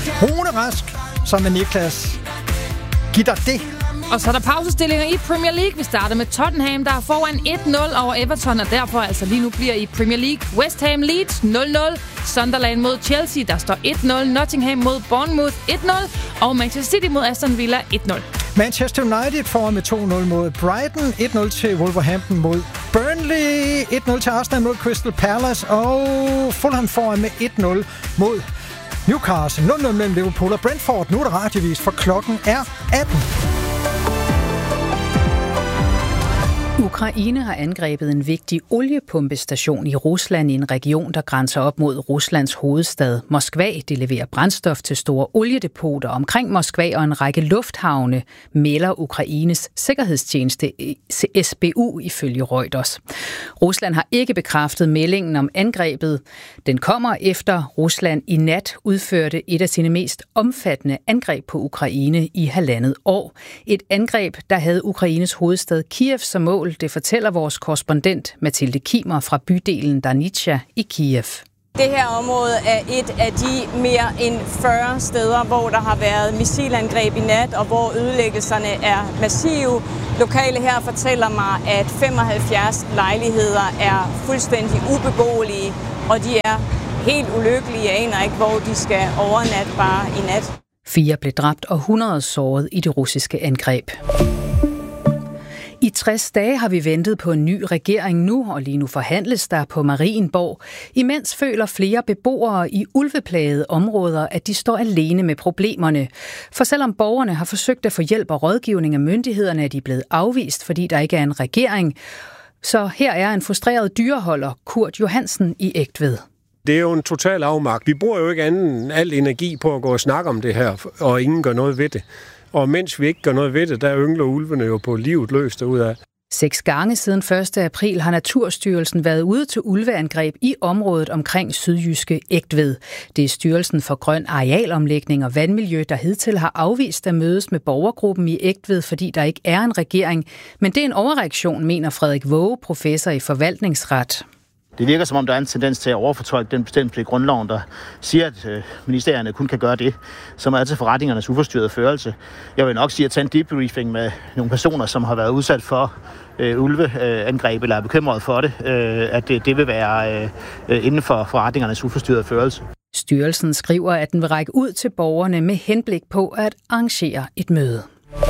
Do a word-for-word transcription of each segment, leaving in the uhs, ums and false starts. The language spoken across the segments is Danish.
Rune Rask, som er Niklas. Giv dig det. Og så er der pausestillinger i Premier League. Vi starter med Tottenham, der er foran et nul over Everton, og derfor altså lige nu bliver i Premier League. West Ham Leeds nul nul. Sunderland mod Chelsea, der står et nul. Nottingham mod Bournemouth et nul. Og Manchester City mod Aston Villa et nul. Manchester United foran med to nul mod Brighton. et nul til Wolverhampton mod Burnley. et nul til Arsenal mod Crystal Palace. Og Fulham foran med et nul mod Newcastle. nul nul mellem Liverpool og Brentford. Nu er der radiovis, for klokken er atten. Ukraine har angrebet en vigtig oliepumpestation i Rusland i en region, der grænser op mod Ruslands hovedstad Moskva. De leverer brændstof til store oliedepoter omkring Moskva og en række lufthavne, melder Ukraines sikkerhedstjeneste S B U ifølge Reuters. Rusland har ikke bekræftet meldingen om angrebet. Den kommer efter Rusland i nat udførte et af sine mest omfattende angreb på Ukraine i halvandet år. Et angreb, der havde Ukraines hovedstad Kiev som mål. Det fortæller vores korrespondent Mathilde Kimer fra bydelen Darnitsa i Kiev. Det her område er et af de mere end fyrre steder, hvor der har været missilangreb i nat, og hvor ødelæggelserne er massive. Lokale her fortæller mig, at femoghalvfjerds lejligheder er fuldstændig ubeboelige, og de er helt ulykkelige. Jeg aner ikke, hvor de skal overnatte bare i nat. Fire blev dræbt og hundrede såret i det russiske angreb. I tres dage har vi ventet på en ny regering nu, og lige nu forhandles der på Marienborg. Imens føler flere beboere i ulveplagede områder, at de står alene med problemerne. For selvom borgerne har forsøgt at få hjælp og rådgivning af myndighederne, er de blevet afvist, fordi der ikke er en regering. Så her er en frustreret dyreholder, Kurt Johansen i Egtved. Det er jo en total afmagt. Vi bruger jo ikke anden end al energi på at gå og snakke om det her, og ingen gør noget ved det. Og mens vi ikke gør noget ved det, der yngler ulvene jo på livet løs derudad. Seks gange siden første april har Naturstyrelsen været ude til ulveangreb i området omkring sydjyske Egtved. Det er Styrelsen for Grøn Arealomlægning og Vandmiljø, der hidtil har afvist at mødes med borgergruppen i Egtved, fordi der ikke er en regering. Men det er en overreaktion, mener Frederik Våge, professor i forvaltningsret. Det virker som om, der er en tendens til at overfortolke den bestemmelse i grundloven, der siger, at øh, ministerierne kun kan gøre det, som er til forretningernes uforstyrrede førelse. Jeg vil nok sige at tage en debriefing med nogle personer, som har været udsat for øh, ulveangreb eller er bekymret for det, øh, at det, det vil være øh, inden for forretningernes uforstyrrede førelse. Styrelsen skriver, at den vil række ud til borgerne med henblik på at arrangere et møde.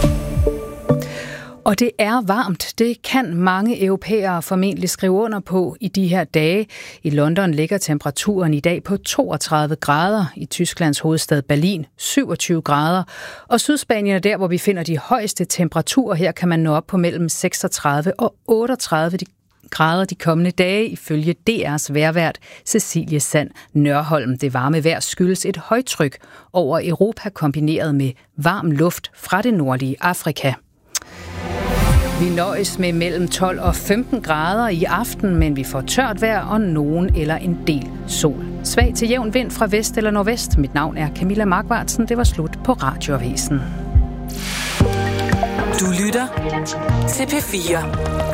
Og det er varmt. Det kan mange europæere formentlig skrive under på i de her dage. I London ligger temperaturen i dag på toogtredive grader. I Tysklands hovedstad Berlin syvogtyve grader. Og Sydspanien er der, hvor vi finder de højeste temperaturer. Her kan man nå op på mellem seksogtredive og otteogtredive grader de kommende dage, ifølge D R's vejrvært Cecilie Sand Nørholm. Det varme vejr skyldes et højtryk over Europa kombineret med varm luft fra det nordlige Afrika. Vi nøjes med mellem tolv og femten grader i aften, men vi får tørt vejr og nogen eller en del sol. Svag til jævn vind fra vest eller nordvest. Mit navn er Camilla Markvartsen. Det var slut på Radioavisen. Du lytter til P fire.